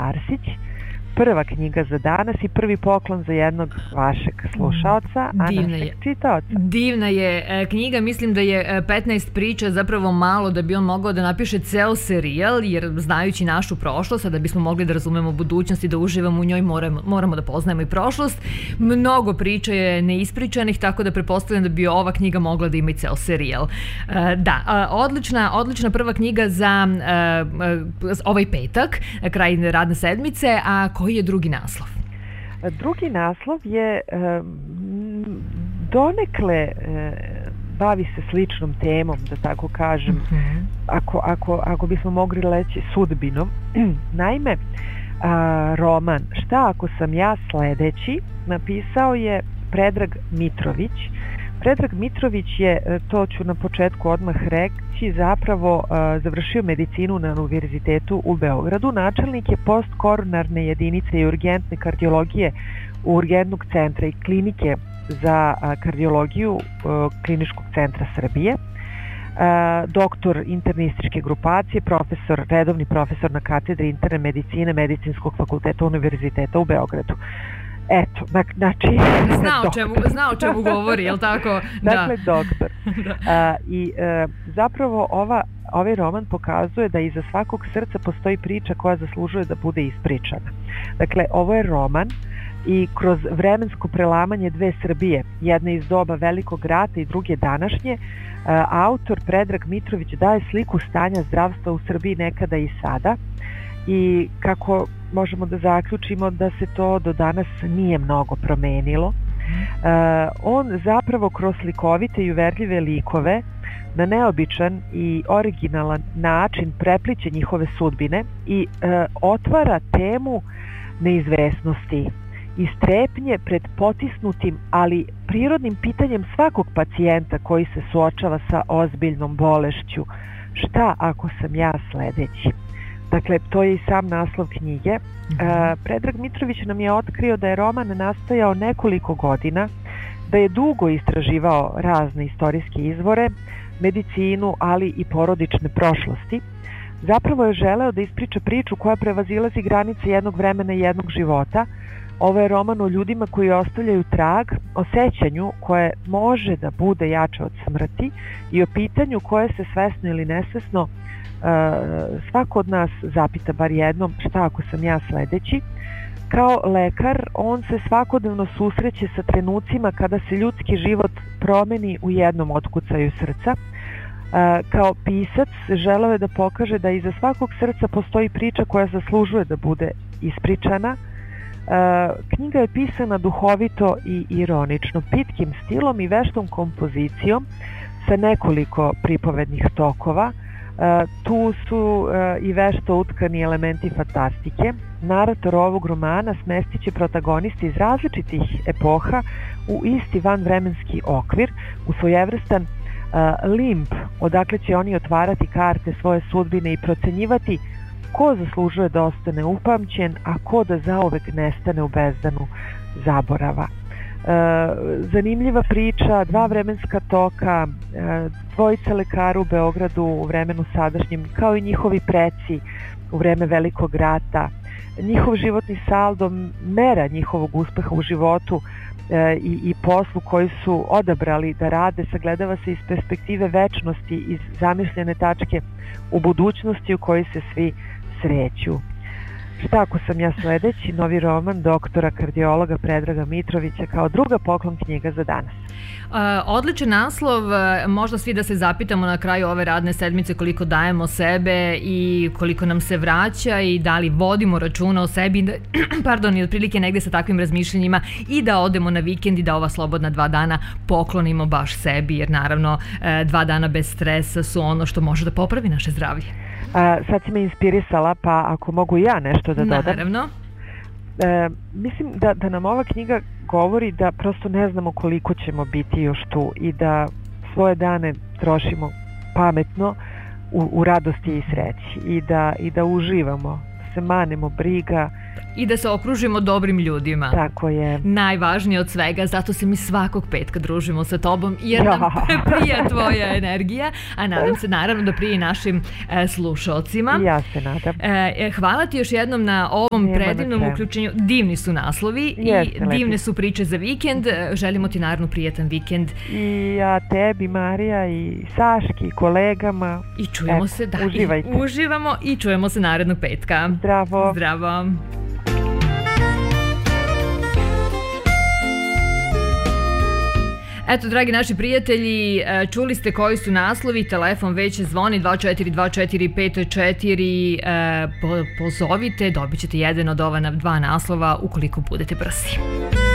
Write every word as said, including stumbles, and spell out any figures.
Arsić. Prva knjiga za danas i prvi poklon za jednog vašeg slušaoca, a našeg čitaoca. Divna je knjiga, mislim da je petnaest priča zapravo malo da bi on mogao da napiše ceo serijal, jer znajući našu prošlost, a da bismo mogli da razumemo budućnost i da uživamo u njoj, moramo, moramo da poznajemo i prošlost. Mnogo priča je neispričanih, tako da pretpostavljam da bi ova knjiga mogla da ima i ceo serijal. Da, odlična, odlična prva knjiga za ovaj petak, kraj radne sedmice, a koji je drugi naslov? Drugi naslov je donekle bavi se sličnom temom, da tako kažem, uh-huh. ako, ako, ako bismo mogli reći sudbinom. Naime, roman Šta ako sam ja sledeći napisao je Predrag Mitrović. Predrag Mitrović je, to ću na početku odmah reći, zapravo uh, završio medicinu na Univerzitetu u Beogradu. Načelnik je postkoronarne jedinice i urgentne kardiologije urgentnog centra i klinike za uh, kardiologiju uh, Kliničkog centra Srbije. Uh, doktor internističke grupacije, profesor, redovni profesor na katedri interne medicine Medicinskog fakulteta Univerziteta u Beogradu. Eto, znači... Zna o čemu, zna o čemu govori, je li tako? Dakle, da. doktor. da. A, I a, zapravo ova, ovaj roman pokazuje da iza svakog srca postoji priča koja zaslužuje da bude ispričana. Dakle, ovo je roman i kroz vremensko prelamanje dve Srbije, jedna iz doba Velikog rata i druge današnje, a, autor Predrag Mitrović daje sliku stanja zdravstva u Srbiji nekada i sada i kako možemo da zaključimo da se to do danas nije mnogo promenilo. Uh, on zapravo kroz slikovite i uverljive likove na neobičan i originalan način prepliće njihove sudbine i uh, otvara temu neizvesnosti i strepnje pred potisnutim, ali prirodnim pitanjem svakog pacijenta koji se suočava sa ozbiljnom bolešću. Šta ako sam ja sledeći? Dakle, to je i sam naslov knjige. Mm-hmm. Uh, Predrag Mitrović nam je otkrio da je roman nastajao nekoliko godina, da je dugo istraživao razne istorijske izvore, medicinu, ali i porodične prošlosti. Zapravo je želeo da ispriča priču koja prevazilazi granice jednog vremena i jednog života. Ovo je roman o ljudima koji ostavljaju trag, o sećanju koje može da bude jače od smrti i o pitanju koje se svesno ili nesvesno Uh, svako od nas zapita bar jednom šta ako sam ja sledeći. Kao lekar on se svakodnevno susreće sa trenucima kada se ljudski život promeni u jednom otkucaju srca. Uh, kao pisac želeo je da pokaže da iza svakog srca postoji priča koja zaslužuje da bude ispričana. Uh, knjiga je pisana duhovito i ironično, pitkim stilom i veštom kompozicijom sa nekoliko pripovednih tokova. Uh, tu su uh, i vešto utkani elementi fantastike. Narator ovog romana smestit će protagonisti iz različitih epoha u isti vanvremenski okvir, u svojevrstan uh, limb, odakle će oni otvarati karte svoje sudbine i procenjivati ko zaslužuje da ostane upamćen, a ko da zauvek nestane u bezdanu zaborava. Uh, zanimljiva priča, dva vremenska toka, uh, dvojica lekara u Beogradu u vremenu sadašnjem, kao i njihovi preci u vreme Velikog rata, njihov životni saldo, mera njihovog uspeha u životu uh, i, i poslu koji su odabrali da rade, sagledava se iz perspektive večnosti, iz zamišljene tačke u budućnosti u kojoj se svi sreću. Šta ako sam ja sledeći? Novi roman doktora kardiologa Predraga Mitrovića kao druga poklon knjiga za danas. Uh, odličan naslov, možda svi da se zapitamo na kraju ove radne sedmice koliko dajemo sebe i koliko nam se vraća i da li vodimo računa o sebi, da, pardon, i otprilike negde sa takvim razmišljenjima i da odemo na vikend i da ova slobodna dva dana poklonimo baš sebi, jer naravno dva dana bez stresa su ono što može da popravi naše zdravlje. A, sad si me inspirisala, pa ako mogu ja nešto da dodam. Naravno. E, mislim da, da nam ova knjiga govori da prosto ne znamo koliko ćemo biti još tu i da svoje dane trošimo pametno u, u radosti i sreći i da, i da uživamo, da se manemo briga I da se okružimo dobrim ljudima. Tako je. Najvažnije od svega, zato se mi svakog petka družimo sa tobom, jer nam prija tvoja energija, a nadam se naravno da prije našim e, slušalcima. Ja se nadam. E, hvala ti još jednom na ovom Nema predivnom uključenju. Divni su naslovi Jeste, i divne lepi. Su priče za vikend. Želimo ti naravno prijetan vikend. I ja tebi, Marija, i Saški, i kolegama. I čujemo Eto, se, da, uživajte. I uživamo i čujemo se narednog petka. Zdravo. Zdravo. Eto, dragi naši prijatelji, čuli ste koji su naslovi, telefon već zvoni dva četiri dva četiri pet četiri, pozovite, dobit ćete jedan od ova dva naslova ukoliko budete brzi.